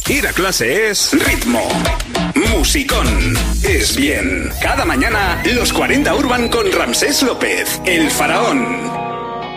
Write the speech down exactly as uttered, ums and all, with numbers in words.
Ir a clase es ritmo. Musicón es bien. Cada mañana, los cuarenta Urban con Ramsés López, el faraón.